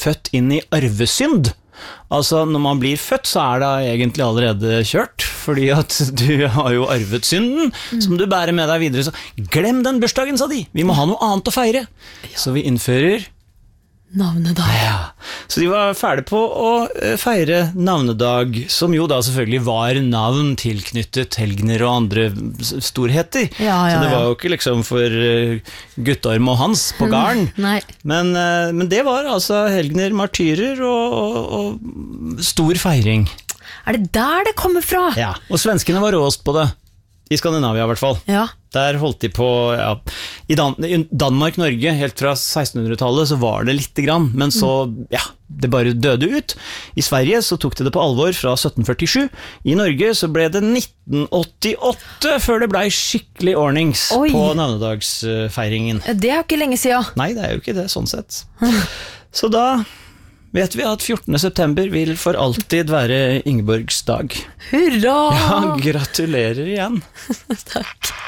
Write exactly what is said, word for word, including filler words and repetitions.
født inn i arvesynd. Altså, når man blir født, så er det egentlig allerede kjørt, fordi at du har jo arvet synden, mm. som du bærer med deg videre. Så glem den bursdagen, sa de. Vi må ha noe annet å feire. Ja. Så vi innfører navnedag. Ja. Så de var ferdige på å feire navnedag, som jo da selvfølgelig var navn tilknyttet Helgner og andre storheter. Ja, ja, så det var ja. jo ikke liksom for Guttorm og Hans på garden. Mm, nei. Men, men det var altså Helgner martyrer og, og, og stor feiring. Er det der det kommer fra? Ja, og svenskene var råst på det. I Skandinavia i hvert fall. Ja. Der holdt de på, ja, i, Dan i Danmark-Norge, helt fra sekstenhundretallet, så var det litt grann, men så, ja, det bare døde ut. I Sverige så tok de det på alvor fra sytten førtisju. I Norge så ble det nitten åttiåtte før det ble skikkelig ordnings Oi. På navnedagsfeiringen. Det er jo ikke lenge siden. Nei, det er jo ikke det, sånn sett. Så da vet vi at fjortende september vil for alltid være Ingeborgs dag. Hurra! Ja, gratulerer igjen. Takk.